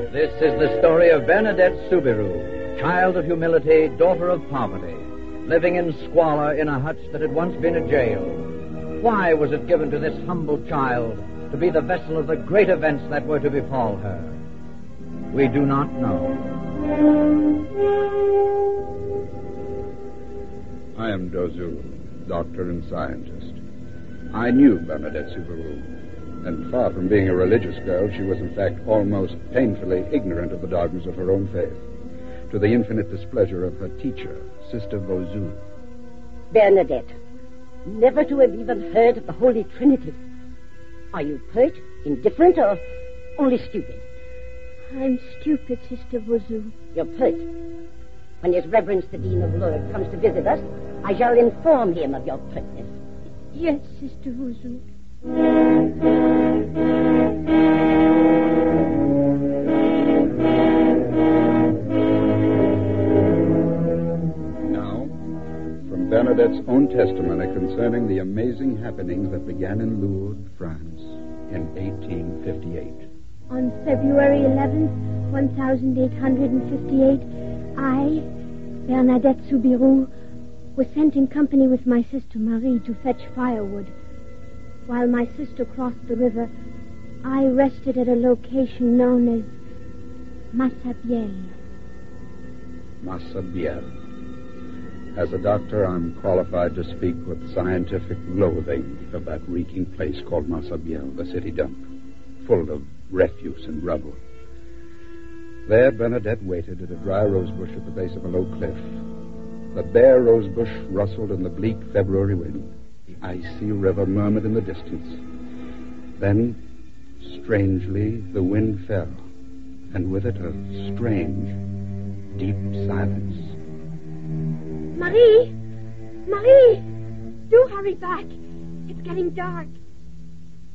This is the story of Bernadette Soubirous, child of humility, daughter of poverty, living in squalor in a hut that had once been a jail. Why was it given to this humble child to be the vessel of the great events that were to befall her? We do not know. I am Dozou, doctor and scientist. I knew Bernadette Soubirous, and far from being a religious girl, she was in fact almost painfully ignorant of the dogmas of her own faith, to the infinite displeasure of her teacher, Sister Vauzou. Bernadette, never to have even heard of the Holy Trinity. Are you pert, indifferent, or only stupid? I'm stupid, Sister Vauzou. You're pert. When His Reverence the Dean of Lourdes comes to visit us, I shall inform him of your pertness. Yes, Sister Vauzou. Now, from Bernadette's own testimony concerning the amazing happenings that began in Lourdes, France, in 1858. On February 11th, 1858, I, Bernadette Soubirous, was sent in company with my sister Marie to fetch firewood. While my sister crossed the river, I rested at a location known as Massabielle. Massabielle. As a doctor, I'm qualified to speak with scientific loathing of that reeking place called Massabielle, the city dump, full of refuse and rubble. There, Bernadette waited at a dry rosebush at the base of a low cliff. The bare rosebush rustled in the bleak February wind. The icy river murmured in the distance. Then, strangely, the wind fell, and with it a strange, deep silence. Marie! Marie! Do hurry back. It's getting dark.